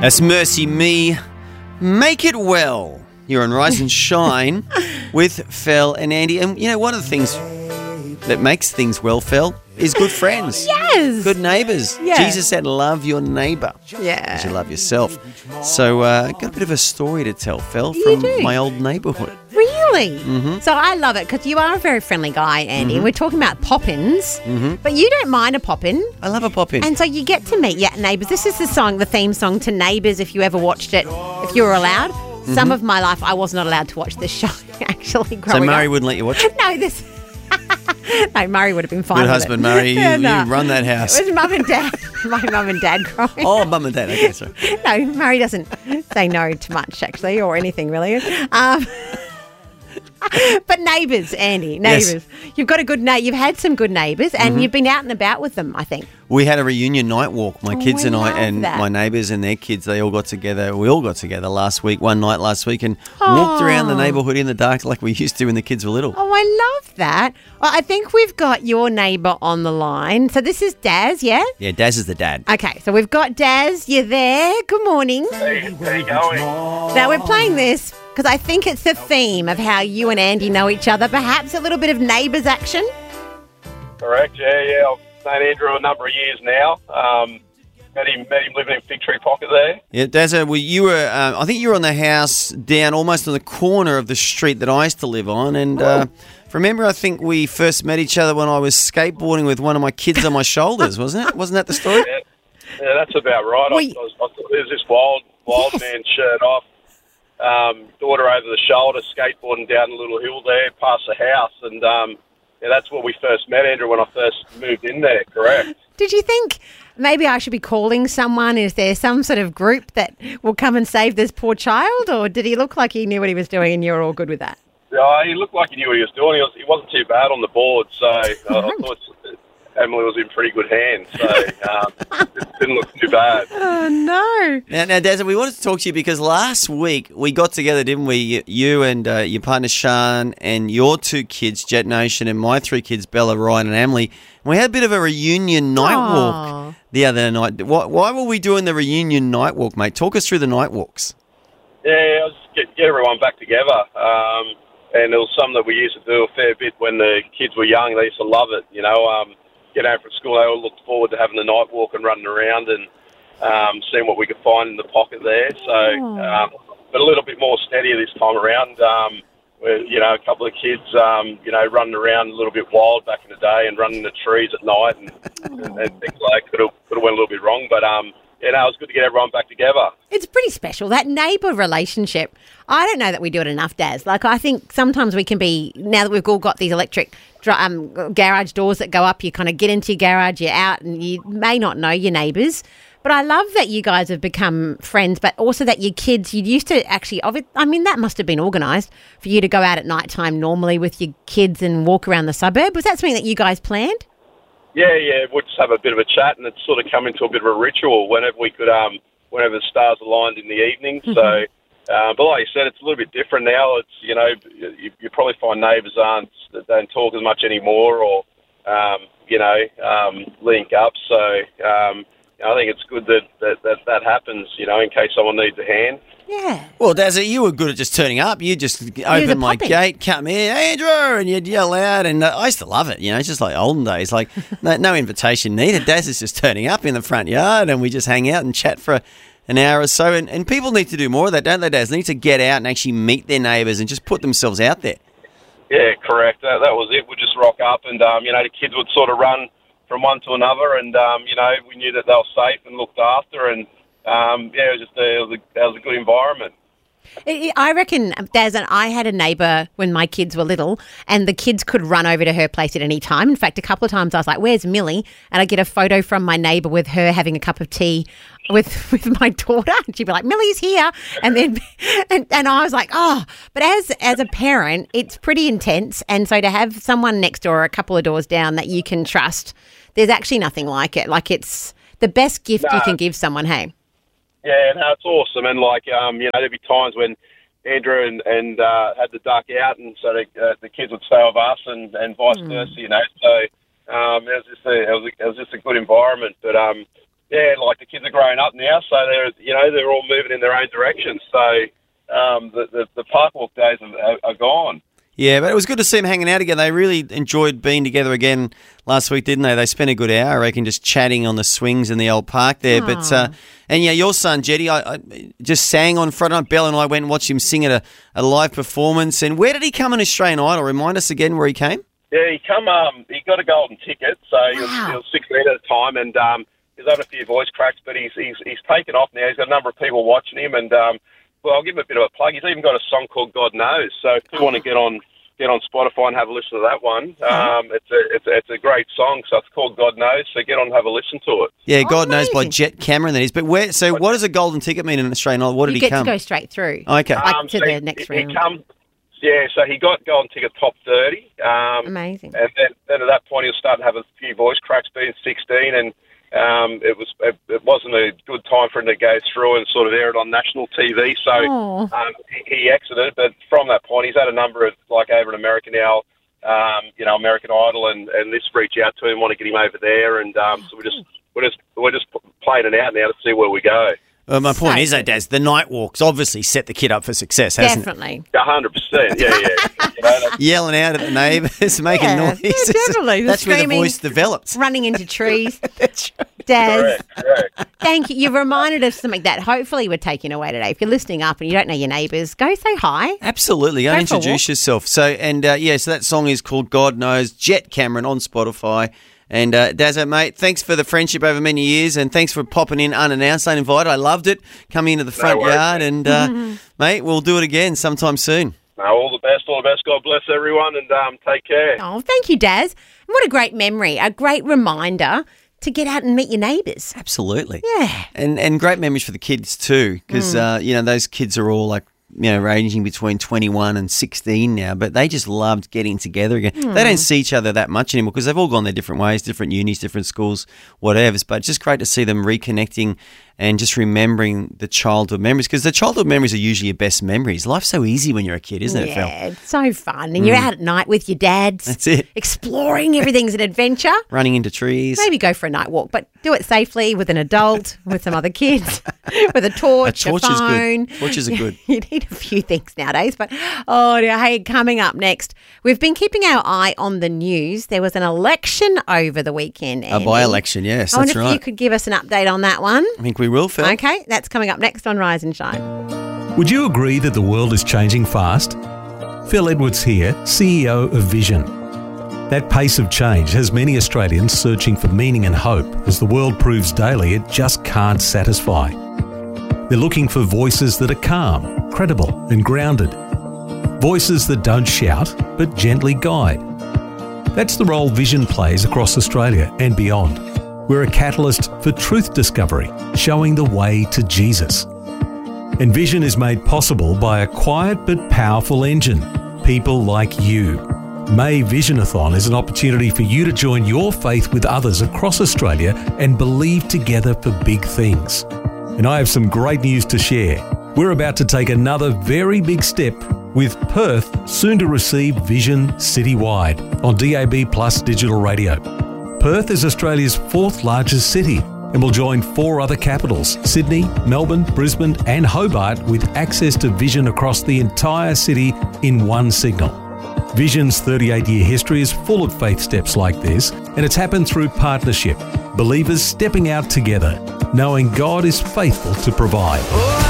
That's Mercy Me. Make it well. You're on Rise and Shine with Fel and Andy. And, you know, one of the things that makes things well, Fel, is good friends. Yes. Good neighbours. Yeah. Jesus said, love your neighbour as you love yourself. So, got a bit of a story to tell, Fel, from my old neighbourhood. Really? Mm-hmm. So I love it because you are a very friendly guy, Andy. Mm-hmm. We're talking about pop-ins, but you don't mind a pop-in. I love a pop-in. And so you get to meet your neighbours. This is the theme song to Neighbours, if you ever watched it, if you were allowed. Mm-hmm. Some of my life, I was not allowed to watch this show, actually, growing So Murray up. wouldn't let you watch it? No, No, Murray would have been fine Good with husband, it. Murray. You run that house. It was Mum and Dad. My Mum and Dad growing up. Oh, Mum and Dad. Okay, sorry. No, Murray doesn't say no to much, actually, or anything, really. But neighbours, Andy, neighbours. Yes. You've got you've had some good neighbours, and you've been out and about with them, I think. We had a reunion night walk, my kids and I, and my neighbours and their kids. They all got together. We all got together one night last week, and walked around the neighbourhood in the dark like we used to when the kids were little. Oh, I love that. Well, I think we've got your neighbour on the line. So this is Daz, yeah? Yeah, Daz is the dad. Okay, so we've got Daz. You're there. Good morning. Hey, how you going? Now, we're playing this because I think it's the theme of how you and Andy know each other. Perhaps a little bit of neighbours action. Correct, yeah. I've known Andrew a number of years now. Met him living in Fig Tree Pocket there. Yeah, Daz, well, you were, I think you were on the house down almost on the corner of the street that I used to live on. And remember, I think we first met each other when I was skateboarding with one of my kids on my shoulders, wasn't it? Wasn't that the story? Yeah, that's about right. There's this wild man shirt off, daughter over the shoulder, skateboarding down the little hill there past the house. And that's where we first met, Andrew, when I first moved in there, correct. Did you think maybe I should be calling someone? Is there some sort of group that will come and save this poor child? Or did he look like he knew what he was doing and you were all good with that? Yeah, he looked like he knew what he was doing. He wasn't too bad on the board, so I thought Emily was in pretty good hands, so it didn't look too bad. Oh, no. Now, Daz, we wanted to talk to you because last week we got together, didn't we? You and your partner, Sean, and your two kids, Jet Nation, and my three kids, Bella, Ryan, and Emily. And we had a bit of a reunion night walk the other night. Why were we doing the reunion night walk, mate? Talk us through the night walks. Yeah, I was just get everyone back together. And it was something that we used to do a fair bit when the kids were young. They used to love it, you know. Get home from school, they all looked forward to having the night walk and running around and seeing what we could find in the pocket there. So, but a little bit more steadier this time around. A couple of kids, running around a little bit wild back in the day and running in the trees at night and things like that could have went a little bit wrong. But it was good to get everyone back together. It's pretty special, that neighbour relationship. I don't know that we do it enough, Daz. Like, I think sometimes we can be, now that we've all got these electric garage doors that go up, you kind of get into your garage, you're out, and you may not know your neighbours. But I love that you guys have become friends, but also that your kids, you used to actually, that must have been organised for you to go out at night time normally with your kids and walk around the suburb. Was that something that you guys planned? Yeah, we'd just have a bit of a chat, and it's sort of come into a bit of a ritual whenever we could, whenever the stars aligned in the evening. Mm-hmm. So, but like you said, it's a little bit different now. It's, you probably find neighbours that don't talk as much anymore or, link up. So, I think it's good that happens, in case someone needs a hand. Yeah. Well, Dazzy, you were good at just turning up. You just open my gate, come here, Andrew, and you'd yell out. And I used to love it, it's just like olden days. Like, no invitation needed. Daz is just turning up in the front yard and we just hang out and chat for an hour or so. And people need to do more of that, don't they, Daz? They need to get out and actually meet their neighbours and just put themselves out there. Yeah, correct. That was it. We'd just rock up and, the kids would sort of run from one to another and, we knew that they were safe and looked after and, it was a good environment. I reckon, Daz, and I had a neighbour when my kids were little and the kids could run over to her place at any time. In fact, a couple of times I was like, where's Millie? And I get a photo from my neighbour with her having a cup of tea with my daughter. And she'd be like, Millie's here. And then and I was like, but as a parent, it's pretty intense. And so to have someone next door or a couple of doors down that you can trust, there's actually nothing like it. Like, it's the best gift you can give someone, hey? Yeah, no, it's awesome. And there'd be times when Andrew and had the duck out, and so the kids would stay with us, and vice versa. So it was just a good environment. But yeah, like the kids are growing up now, so they're all moving in their own direction. So the park walk days are gone. Yeah, but it was good to see them hanging out together. They really enjoyed being together again last week, didn't they? They spent a good hour, I reckon, just chatting on the swings in the old park there. Aww. But and yeah, your son Jetty, I just sang on Friday night. Bella and I went and watched him sing at a live performance. And where did he come on Australian Idol? Remind us again where he came. Yeah, he got a golden ticket, so he was 16 at the time, and he's had a few voice cracks, but he's taken off now. He's got a number of people watching him, and well, I'll give him a bit of a plug. He's even got a song called God Knows. So if you want to get on Spotify and have a listen to that one, it's a great song. So it's called God Knows. So get on and have a listen to it. Yeah, God Knows by Jet Cameron. That is. But what does a golden ticket mean in Australian Idol? What did he come? You get to go straight through. Okay. To the next round. So he got golden ticket top 30. Amazing. And then at that point, he was starting to have a few voice cracks, being 16, and it wasn't a good time for him to go through and sort of air it on national TV. So he exited. But from that point, he's had a number of, like over in America now, American Idol, and this reach out to him, want to get him over there, and so we're just playing it out now to see where we go. My point is, though, Daz, the night walks obviously set the kid up for success, hasn't it? Definitely. 100%, yeah. Yelling out at the neighbours, making noises. Yeah, definitely. That's where the voice develops. Running into trees. That's right. Daz, correct. Thank you. You've reminded us something that hopefully we're taking away today. If you're listening up and you don't know your neighbours, go say hi. Absolutely. Go introduce yourself. So, so that song is called God Knows, Jet Cameron on Spotify. And Dazzo, mate, thanks for the friendship over many years, and thanks for popping in unannounced, uninvited. I loved it, coming into the front yard, and mate, we'll do it again sometime soon. All the best. God bless everyone, and take care. Oh, thank you, Daz. What a great memory, a great reminder to get out and meet your neighbours. Absolutely. Yeah. And great memories for the kids too, because, those kids are all like, ranging between 21 and 16 now, but they just loved getting together again. They don't see each other that much anymore because they've all gone their different ways, different unis, different schools, whatever. But it's just great to see them reconnecting and just remembering the childhood memories, because the childhood memories are usually your best memories. Life's so easy when you're a kid, isn't it, Phil? Yeah, it's so fun. And you're out at night with your dads. That's it. Exploring. Everything's an adventure. Running into trees. Maybe go for a night walk, but do it safely with an adult, with some other kids, with a torch, a phone. Is good. Torches are good. You need a few things nowadays. But, hey, coming up next, we've been keeping our eye on the news. There was an election over the weekend, Andy. A by-election, yes, I wonder that's right. if you could give us an update on that one. I think we will, Phil. Okay, that's coming up next on Rise and Shine. Would you agree that the world is changing fast? Phil Edwards here, CEO of Vision. That pace of change has many Australians searching for meaning and hope as the world proves daily it just can't satisfy. They're looking for voices that are calm, credible and grounded. Voices that don't shout but gently guide. That's the role Vision plays across Australia and beyond. We're a catalyst for truth discovery, showing the way to Jesus. And Vision is made possible by a quiet but powerful engine, people like you. May Visionathon is an opportunity for you to join your faith with others across Australia and believe together for big things. And I have some great news to share. We're about to take another very big step, with Perth soon to receive Vision citywide on DAB Plus digital radio. Perth is Australia's 4th largest city and will join 4 other capitals, Sydney, Melbourne, Brisbane and Hobart, with access to Vision across the entire city in one signal. Vision's 38-year history is full of faith steps like this, and it's happened through partnership, believers stepping out together, knowing God is faithful to provide.